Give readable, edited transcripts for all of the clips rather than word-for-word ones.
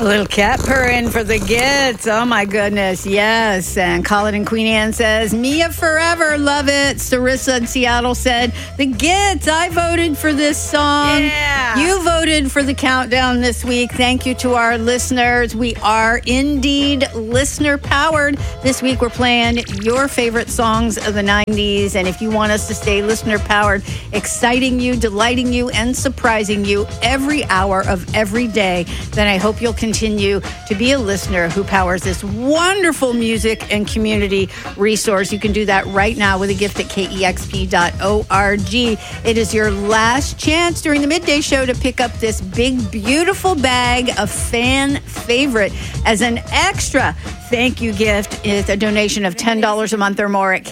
little cat purring for the Gits. Oh, my goodness. Yes. And Colin and Queen Anne says, Mia forever. Love it. Sarissa in Seattle said, the Gits. I voted for this song. Yeah. You voted for the countdown this week. Thank you to our listeners. We are indeed listener powered. This week we're playing your favorite songs of the 90s. And if you want us to stay listener powered, exciting you, delighting you, and surprising you every hour of every day, then I hope you'll continue to be a listener who powers this wonderful music and community resource. You can do that right now with a gift at kexp.org. It is your last chance during the midday show to pick up this big, beautiful bag of fan favorite as an extra thank you gift. It's a donation of $10 a month or more at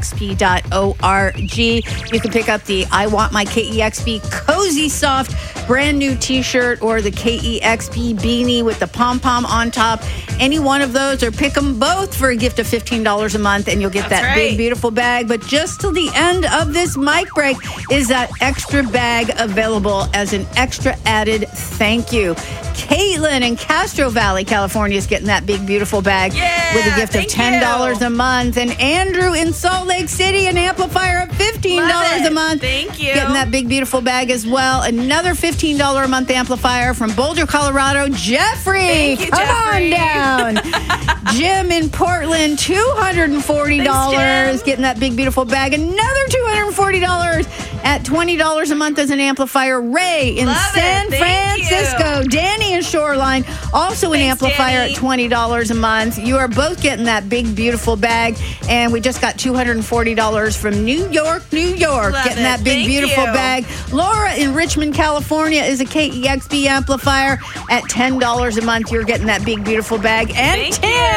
kexp.org. You can pick up the I Want My KEXP Cozy Soft brand new t-shirt or the KEXP beanie with the pom-pom on top. Any one of those, or pick them both for a gift of $15 a month, and you'll get that big, beautiful bag. But just till the end of this mic break is that extra bag available as an extra added thank you. Caitlin in Castro Valley, California is getting that big, beautiful bag with a gift of $10 a month. And Andrew in Salt Lake City, an amplifier of $15 a month. Thank you. Getting that big, beautiful bag as well. Another $15 a month amplifier from Boulder, Colorado. Jeffrey, Thank you, come Jeffrey. on down. Jim in Portland, $240. Thanks, Jim. Getting that big, beautiful bag. Another $240 at $20 a month as an amplifier. Ray in San Francisco. Danny in Shoreline, also an amplifier at $20 a month. You are both getting that big, beautiful bag. And we just got $240 from New York, getting that big, beautiful bag. Laura in Richmond, California is a KEXP amplifier at $10 a month. You're getting that big, beautiful bag. And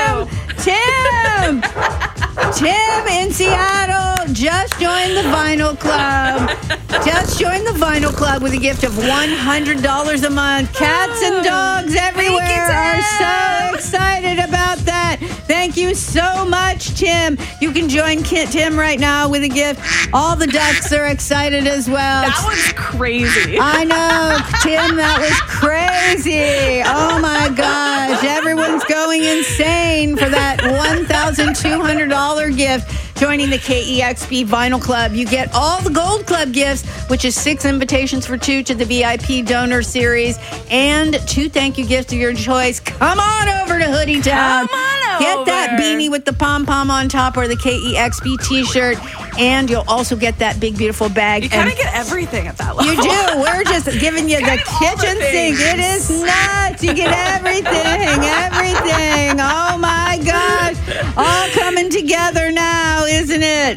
Tim in Seattle just joined the Vinyl Club. Just joined the Vinyl Club with a gift of $100 a month. Cats and dogs everywhere are so excited about that. Thank you so much, Tim. You can join Tim right now with a gift. All the ducks are excited as well. That was crazy. I know, Tim, that was crazy. Oh, my gosh. Everyone's going insane for that $1,200 gift. Joining the KEXP Vinyl Club, you get all the Gold Club gifts, which is 6 invitations for 2 to the VIP Donor Series and 2 thank you gifts of your choice. Come on over to Hoodie Town. Get that beanie with the pom-pom on top or the KEXP t-shirt, and you'll also get that big, beautiful bag. You kind of get everything at that level. You do. We're just giving you the kitchen sink. It is nuts. You get everything. Oh, my gosh. All coming together now, isn't it?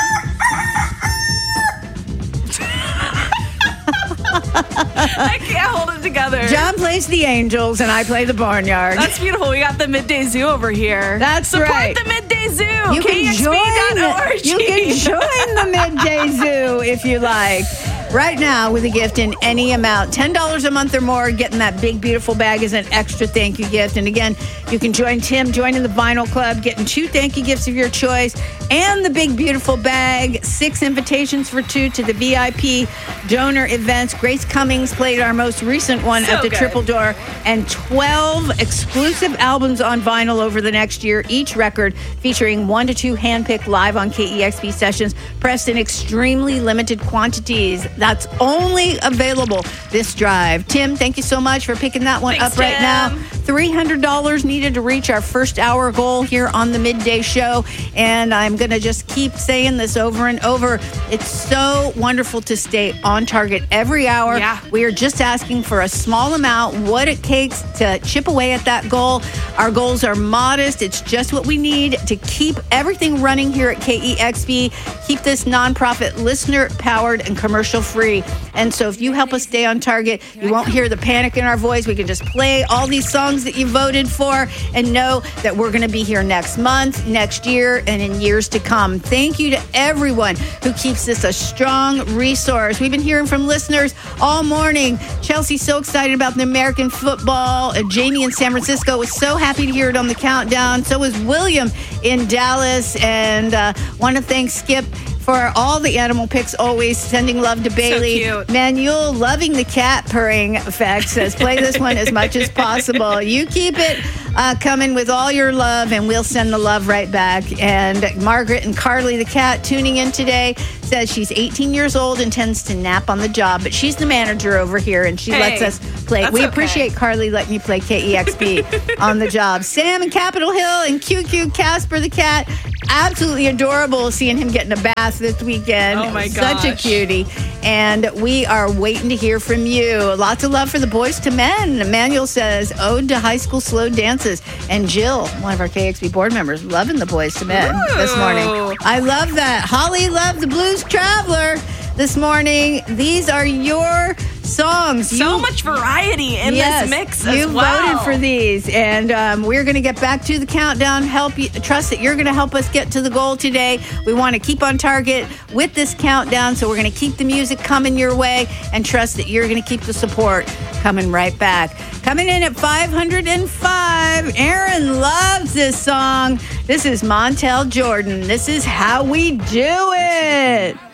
I can't hold it together. John plays the Angels, and I play the Barnyard. That's beautiful. We got the Midday Zoo over here. That's right. Support the Midday Zoo. You can join the Midday Zoo if you like. Right now, with a gift in any amount, $10 a month or more, getting that big, beautiful bag as an extra thank you gift. And again, you can join Tim, joining the Vinyl Club, getting 2 thank you gifts of your choice, and the big, beautiful bag, 6 invitations for 2 to the VIP donor events. Grace Cummings played our most recent one at the Triple Door, and 12 exclusive albums on vinyl over the next year, each record featuring 1 to 2 handpicked live on KEXP sessions, pressed in extremely limited quantities. That's only available this drive. Tim, thank you so much for picking that one up right now. $300 needed to reach our first hour goal here on the Midday Show. And I'm going to just keep saying this over and over. It's so wonderful to stay on target every hour. Yeah. We are just asking for a small amount, what it takes to chip away at that goal. Our goals are modest. It's just what we need to keep everything running here at KEXP. Keep this nonprofit listener-powered and commercial-free. And so if you help us stay on target, you won't hear the panic in our voice. We can just play all these songs that you voted for and know that we're going to be here next month, next year, and in years to come. Thank you to everyone who keeps this a strong resource. We've been hearing from listeners all morning. Chelsea's so excited about the American football. Jamie in San Francisco was so happy to hear it on the countdown. So was William in Dallas. And want to thank Skip for all the animal pics, always sending love to Bailey. cute. Manuel, loving the cat purring effect, says play this one as much as possible. You keep it coming with all your love, and we'll send the love right back. And Margaret and Carly the cat tuning in today says she's 18 years old and tends to nap on the job, but she's the manager over here, and she lets us play. that's We okay. appreciate Carly letting you play KEXP on the job. Sam in Capitol Hill and QQ Casper the cat. Absolutely adorable seeing him get in a bath this weekend. Oh, my Such a gosh. cutie. And we are waiting to hear from you. Lots of love for the Boys to Men. Emmanuel says, ode to high school slow dances. And Jill, one of our KXP board members, loving the Boys to Men this morning. Ooh. I love that. Holly loved the Blues Traveler this morning. These are your songs. So much variety in this mix as you well. voted for these, and we're going to get back to the countdown. Help you trust that you're going to help us get to the goal today. We want to keep on target with this countdown, so we're going to keep the music coming your way, and trust that you're going to keep the support coming right back. Coming in at 505, Aaron loves this song. This is Montel Jordan. This is How We Do It.